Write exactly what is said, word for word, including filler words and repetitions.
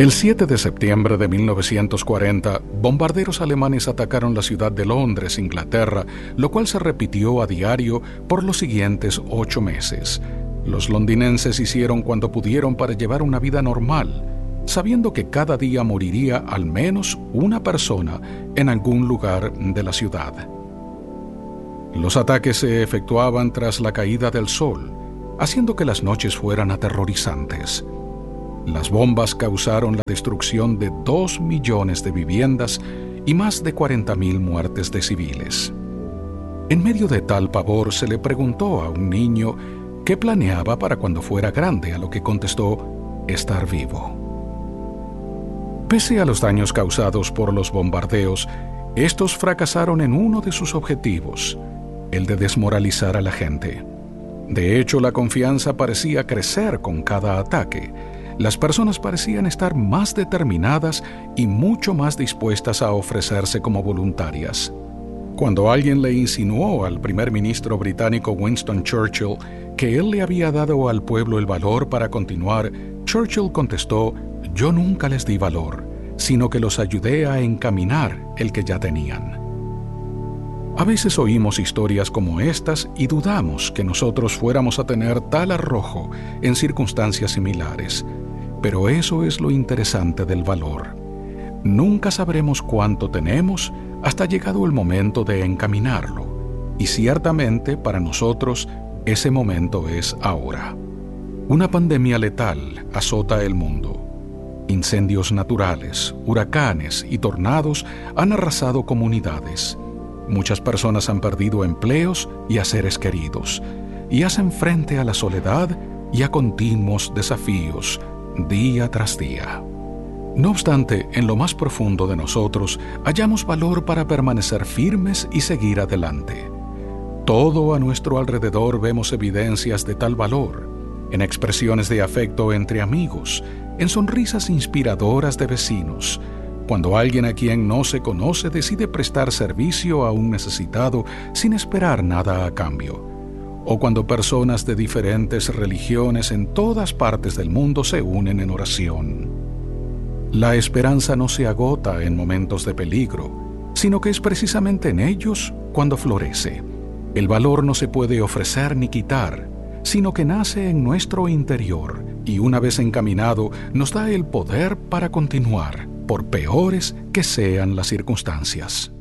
El siete de septiembre de mil novecientos cuarenta, bombarderos alemanes atacaron la ciudad de Londres, Inglaterra, lo cual se repitió a diario por los siguientes ocho meses. Los londinenses hicieron cuanto pudieron para llevar una vida normal, sabiendo que cada día moriría al menos una persona en algún lugar de la ciudad. Los ataques se efectuaban tras la caída del sol, haciendo que las noches fueran aterrorizantes. Las bombas causaron la destrucción de dos millones de viviendas y más de cuarenta mil muertes de civiles. En medio de tal pavor se le preguntó a un niño qué planeaba para cuando fuera grande, a lo que contestó: estar vivo. Pese a los daños causados por los bombardeos, estos fracasaron en uno de sus objetivos, el de desmoralizar a la gente. De hecho, la confianza parecía crecer con cada ataque. Las personas parecían estar más determinadas y mucho más dispuestas a ofrecerse como voluntarias. Cuando alguien le insinuó al primer ministro británico Winston Churchill que él le había dado al pueblo el valor para continuar, Churchill contestó: «Yo nunca les di valor, sino que los ayudé a encaminar el que ya tenían». A veces oímos historias como estas y dudamos que nosotros fuéramos a tener tal arrojo en circunstancias similares. Pero eso es lo interesante del valor. Nunca sabremos cuánto tenemos hasta llegado el momento de encaminarlo. Y ciertamente para nosotros ese momento es ahora. Una pandemia letal azota el mundo. Incendios naturales, huracanes y tornados han arrasado comunidades. Muchas personas han perdido empleos y a seres queridos, y hacen frente a la soledad y a continuos desafíos, día tras día. No obstante, en lo más profundo de nosotros hallamos valor para permanecer firmes y seguir adelante. Todo a nuestro alrededor vemos evidencias de tal valor, en expresiones de afecto entre amigos, en sonrisas inspiradoras de vecinos, cuando alguien a quien no se conoce decide prestar servicio a un necesitado sin esperar nada a cambio, o cuando personas de diferentes religiones en todas partes del mundo se unen en oración. La esperanza no se agota en momentos de peligro, sino que es precisamente en ellos cuando florece. El valor no se puede ofrecer ni quitar, sino que nace en nuestro interior y una vez encaminado nos da el poder para continuar, por peores que sean las circunstancias.